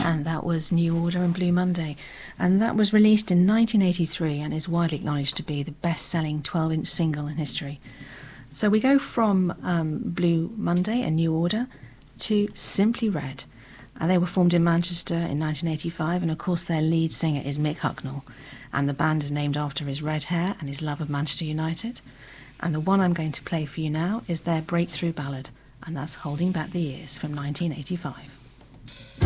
And that was New Order and Blue Monday. And that was released in 1983 and is widely acknowledged to be the best-selling 12-inch single in history. So we go from Blue Monday and New Order to Simply Red. And they were formed in Manchester in 1985, and of course their lead singer is Mick Hucknall. And the band is named after his red hair and his love of Manchester United. And the one I'm going to play for you now is their breakthrough ballad, and that's Holding Back the Years from 1985.